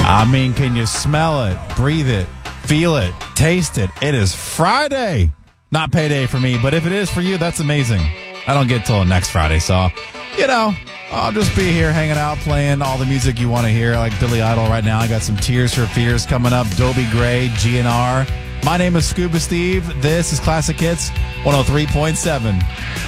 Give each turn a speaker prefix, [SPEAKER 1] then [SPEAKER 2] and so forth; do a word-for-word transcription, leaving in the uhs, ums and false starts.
[SPEAKER 1] I mean, can you smell it, breathe it, feel it, taste it? It is Friday. Not payday for me, but if it is for you, that's amazing. I don't get till next Friday, so, you know, I'll just be here hanging out, playing all the music you want to hear, like Billy Idol right now. I got some Tears for Fears coming up, Dobie Gray, G N R. My name is Scuba Steve. This is Classic Hits one oh three point seven.